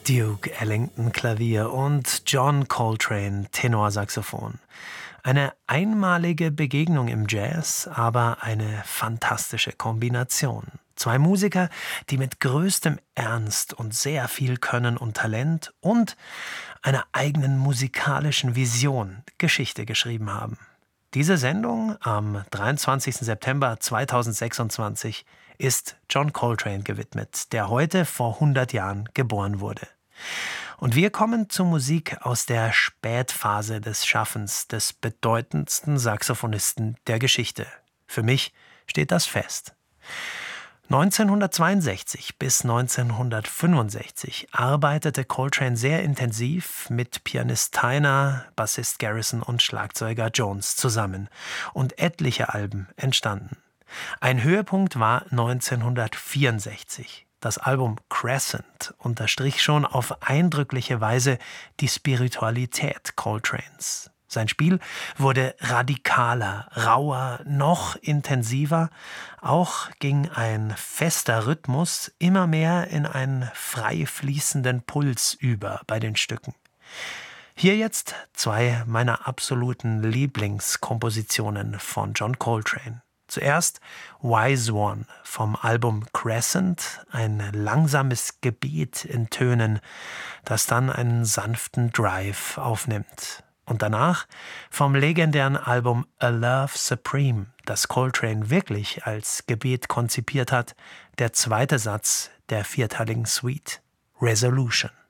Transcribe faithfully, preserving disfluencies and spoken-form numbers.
Duke Ellington Klavier und John Coltrane Tenorsaxophon. Eine einmalige Begegnung im Jazz, aber eine fantastische Kombination. Zwei Musiker, die mit größtem Ernst und sehr viel Können und Talent und einer eigenen musikalischen Vision Geschichte geschrieben haben. Diese Sendung am dreiundzwanzigsten September zweitausendsechsundzwanzig ist John Coltrane gewidmet, der heute vor hundert Jahren geboren wurde. Und wir kommen zur Musik aus der Spätphase des Schaffens des bedeutendsten Saxophonisten der Geschichte. Für mich steht das fest. neunzehnhundertzweiundsechzig bis neunzehnhundertfünfundsechzig arbeitete Coltrane sehr intensiv mit Pianist Tyner, Bassist Garrison und Schlagzeuger Jones zusammen und etliche Alben entstanden. Ein Höhepunkt war neunzehnhundertvierundsechzig. Das Album Crescent unterstrich schon auf eindrückliche Weise die Spiritualität Coltranes. Sein Spiel wurde radikaler, rauer, noch intensiver. Auch ging ein fester Rhythmus immer mehr in einen frei fließenden Puls über bei den Stücken. Hier jetzt zwei meiner absoluten Lieblingskompositionen von John Coltrane. Zuerst Wise One vom Album Crescent, ein langsames Gebet in Tönen, das dann einen sanften Drive aufnimmt. Und danach vom legendären Album A Love Supreme, das Coltrane wirklich als Gebet konzipiert hat, der zweite Satz der vierteiligen Suite, Resolution.